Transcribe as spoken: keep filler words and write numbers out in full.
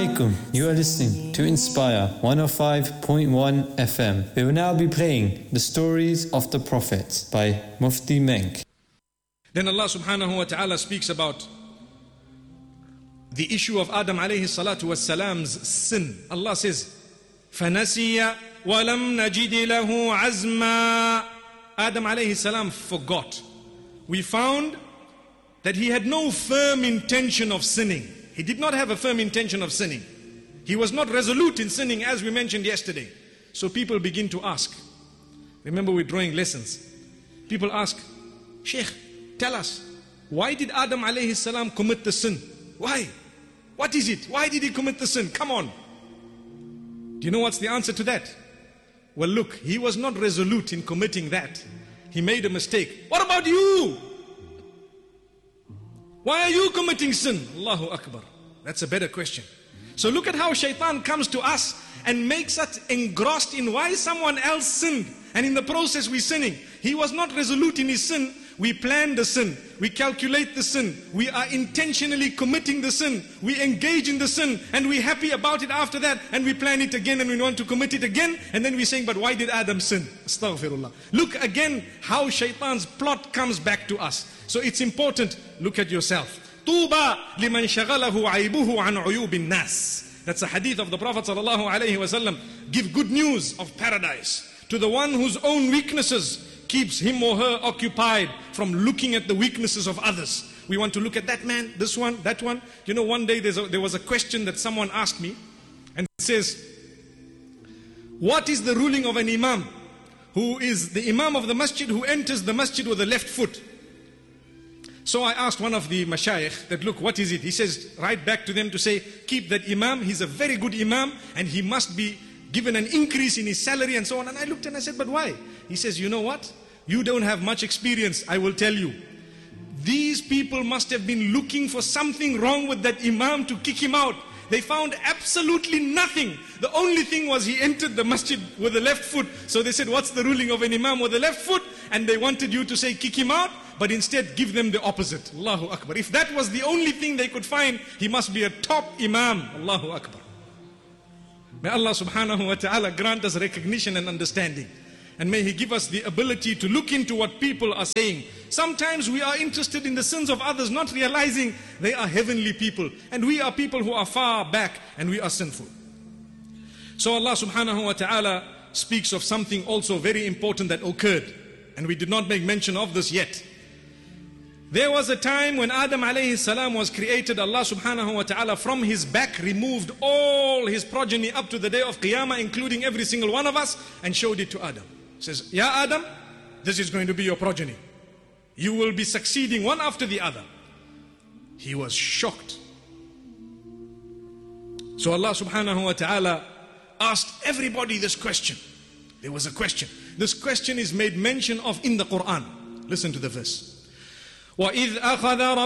alaikum. You are listening to Inspire one oh five point one F M. We will now be playing the stories of the prophets by Mufti Menk. Then Allah subhanahu wa ta'ala speaks about the issue of Adam alayhi salatu was salam's sin. Allah says, فَنَسِيَ وَلَمْ نَجِدِ لَهُ عَزْمًا. Adam alayhi salam forgot. We found that he had no firm intention of sinning. He did not have a firm intention of sinning. He was not resolute in sinning, as we mentioned yesterday. So people begin to ask. Remember, we're drawing lessons. People ask, Sheikh, tell us, why did Adam alayhi salam commit the sin? Why? What is it? Why did he commit the sin? Come on. Do you know what's the answer to that? Well, look, he was not resolute in committing that. He made a mistake. What about you? Why are you committing sin? Allahu Akbar. That's a better question. So look at how shaitan comes to us and makes us engrossed in why someone else sinned. And in the process we're sinning. He was not resolute in his sin. We plan the sin. We calculate the sin. We are intentionally committing the sin. We engage in the sin and we're happy about it after that. And we plan it again and we want to commit it again. And then we're saying, but why did Adam sin? Astaghfirullah. Look again how shaitan's plot comes back to us. So it's important, look at yourself. Tuba liman shaghalahu aybuhu an uyubin nas. That's a hadith of the Prophet sallallahu alaihi wasallam. Give good news of paradise to the one whose own weaknesses keeps him or her occupied from looking at the weaknesses of others. We want to look at that man, this one, that one. You know, one day there's a, there was a question that someone asked me, and it says, what is the ruling of an imam who is the imam of the masjid who enters the masjid with the left foot? So I asked one of the mashayikh that, look, what is it? He says, write back to them to say, keep that imam, he's a very good imam and he must be given an increase in his salary and so on. And I looked and I said, but why? He says, you know what? You don't have much experience, I will tell you. These people must have been looking for something wrong with that imam to kick him out. They found absolutely nothing. The only thing was he entered the masjid with the left foot. So they said, what's the ruling of an imam with the left foot? And they wanted you to say, kick him out, but instead give them the opposite. Allahu Akbar. If that was the only thing they could find, he must be a top imam. Allahu Akbar. May Allah subhanahu wa ta'ala grant us recognition and understanding. And may He give us the ability to look into what people are saying. Sometimes we are interested in the sins of others, not realizing they are heavenly people. And we are people who are far back and we are sinful. So Allah subhanahu wa ta'ala speaks of something also very important that occurred. And we did not make mention of this yet. There was a time when Adam alayhi salam was created. Allah subhanahu wa ta'ala from his back removed all his progeny up to the day of Qiyamah, including every single one of us, and showed it to Adam. He says, Ya Adam, this is going to be your progeny. You will be succeeding one after the other. He was shocked. So Allah subhanahu wa ta'ala asked everybody this question. There was a question. This question is made mention of in the Quran. Listen to the verse. وَإِذْ أَخَذَ